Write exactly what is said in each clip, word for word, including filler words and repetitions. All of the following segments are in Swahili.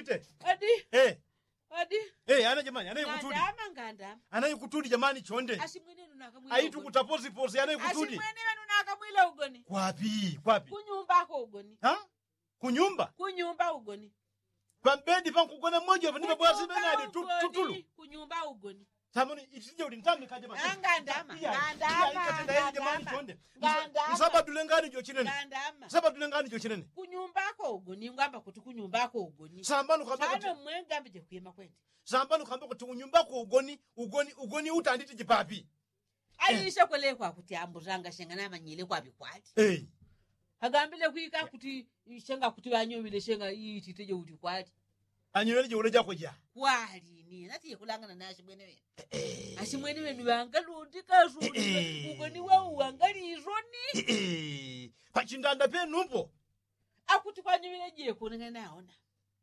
Wite. Adi. Eh. Adi. Eh, ana jamani, anayekutudi. Ngandama ngandama. Anayekutudi jamani chonde. Asimwene nunakamwila. Aitu kutapozi pozi anayekutudi. Asimwene nunakamwila ugoni. Kwapi? Kwapi? Kunyumba ko ugoni. Ha? Kunyumba? Kunyumba ugoni. Kwa mbedi pa kugona mmoja vanibe bwazi benade tutulu. Kunyumba ugoni. Samoni itije ulintamni kaje basi. Ngandama. Ngandama. Ngandama jamani chonde. Ngandama. Saba dulengani jo chinene. Ngandama. Saba dulengani jo chinene. Kunyumba ko ugoni ngamba kuti kunyumba ko ugoni. Sambano kamba kuti. Chano mwenga mbe kuyema kwende. Sambano kamba kuti kunyumba ko ugoni ugoni ugoni utanditi jipapi. Aisha kwele kwa kuti ambuzanga shengana manyile kwa bikwati. Eh. Agambile kuika kuti shenga kuti banyobile shenga iti teje kuti kwati. Anyowele je uleja koja. Kwali ni nati yekulangana na ashimwene we. Ashimwene we niwanga lundi kazundi ugoni wa uangali izoni. Pachindanda pe numpo. Akuti kwanyobile je kunanga naona.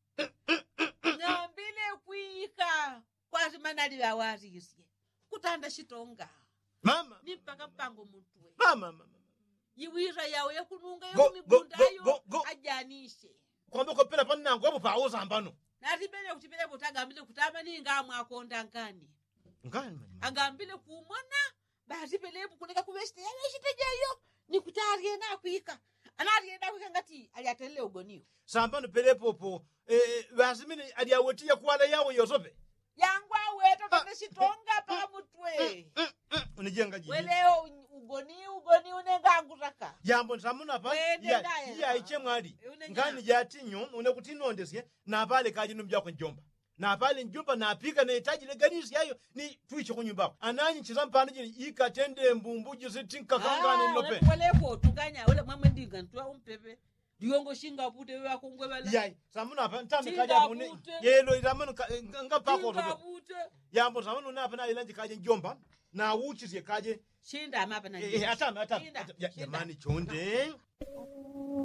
Ngambile kuika kwati manali bawazi yisiye. Kutanda shitonga. Mama. Ni mpaka mpango mutwe. Mama mama. Yiwira yawe yakununga Go, yo migunda go, yo go, go. ajanishe. Kwamba kopela panango hapo pauza ambano. Natibele kutibele kutagambile kutama ninga mwakonda nkani. Ngani mama. Agambile kumona batibele kukuleka kubeste yawe shitejeyo ni kutarie na kuika. Anariye na kuika ngati aliatele ugoniyo. Sambano pele popo eh bazimini aliawetia kwala yawo yosope. Yangwa weto kate shitonga pa mutwe. Unijenga jiji. Weleo ugoni ugoni unenga anguraka. Yambo nsamuna pa ya ya ichemwali. Ngani jatinyo une kutinondesye na pale kaji numbya kwa njomba. Na pale njomba na apika na itaji leganisi yayo ni tuiche kunyumba. Ananyi chizampana jini ikatende mbumbuji zitinka kangani nilope. Wale ko tuganya wale mama ndinga ntwa umpepe. Diongo shinga pute wewe akongwe bala. Yai, samuna pa ntame kaja mune. Yelo iramano nga pako rodo. Yambo samuna na pa na ilanji kaje njomba na uchi zye kaje Shinda mapa na. Eh atame atame. Jamani chonde.